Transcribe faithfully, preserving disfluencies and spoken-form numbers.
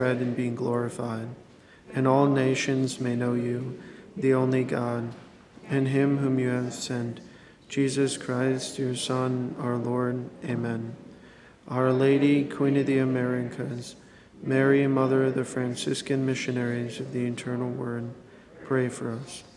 spread and being glorified, and all nations may know you, the only God, and him whom you have sent, Jesus Christ, your Son, our Lord. Amen. Our Lady, Queen of the Americas, Mary, Mother of the Franciscan Missionaries of the Eternal Word, pray for us.